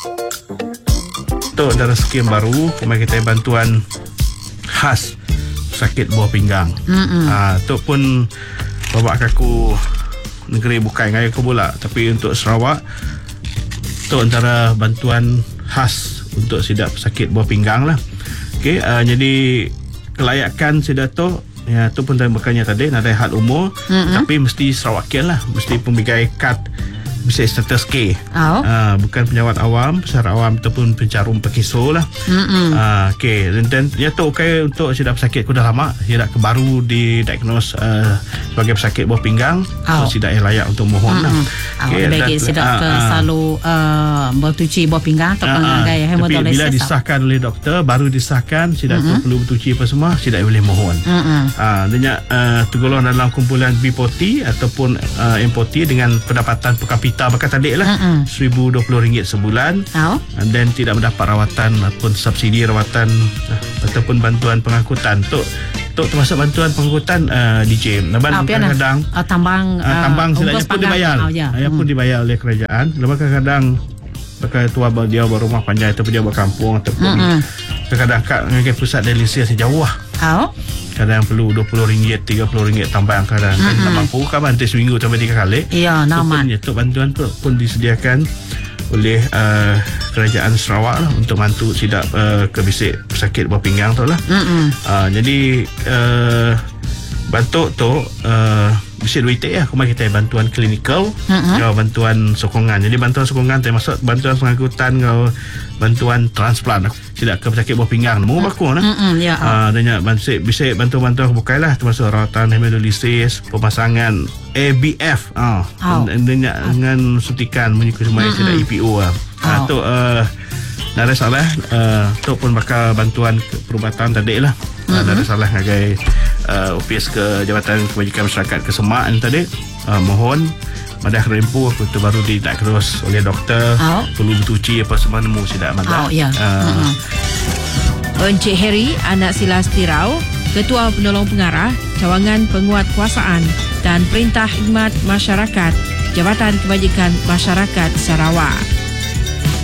Untuk antara skim baru, kemarin kita bantuan khas sakit buah pinggang. Itu pun babak aku negeri bukan dengan aku pula, tapi untuk Sarawak itu antara bantuan khas untuk sidap sakit buah pinggang lah. Okey, jadi kelayakan sidat tu ya, tu pun bukannya tadi ada had umur, tapi mesti Sarawakian lah, mesti pembigai kad bisa status K. Bukan penyawat awam, pesara awam ataupun pencarum pekiso lah. Okey, dan ya tu okey untuk sidap sakit ku dah lama, sidap baru didiagnose sebagai pesakit buah pinggang, so sidap yang layak untuk mohon lah. Okay, bagi sidap selalu bertuci buah pinggang atau pengagai hematolisis. Bila disahkan oleh doktor, baru disahkan sidap tu perlu bertuci apa semua, sidap boleh mohon. Dia tergolong dalam kumpulan B40 ataupun M40 dengan pendapatan per kapita bakat adik lah, RM1,020 sebulan, dan tidak mendapat rawatan ataupun subsidi rawatan ataupun bantuan pengangkutan. Untuk termasuk bantuan pengangkutan DJ kadang-kadang tambang silapnya pun dibayar. Pun dibayar oleh kerajaan. Lepas kadang-kadang bakal tua dia berumah panjang ataupun dia berkampung ataupun kadang-kadang dengan pusat dialisis jauh lah. Kadang perlu RM20, RM30 tambang, kadang tak mampu kan bantai seminggu sampai 3 kali. Ya, nama. Untuk bantuan pun disediakan oleh kerajaan Sarawak lah, untuk bantu sidap kebisik pesakit buah pinggang tu lah. Jadi bantu tu bisa dua itik lah. Kemarin kita bantuan klinikal, bantuan sokongan. Jadi bantuan sokongan termasuk bantuan pengangkutan, bantuan transplant tidak ke pesakit buah pinggang. Mau baku lah. Dan bisa bantuan-bantuan bukan lah, termasuk rawatan hemodialisis, pemasangan ABF dengan suntikan menyukai semua tidak EPO lah. Tu ada salah tu pun bakal bantuan perubatan tadi lah. Ada salah ngagai OPS ke Jabatan Kebajikan Masyarakat ke Semak ni tadi, mohon madah rempu itu baru didiagnose oleh doktor, perlu bertuci apa semua nemu tidak madah. Encik Harry Anak Silas Tirau, Ketua Penolong Pengarah Cawangan Penguatkuasaan dan Perintah Khidmat Masyarakat Jabatan Kebajikan Masyarakat Sarawak.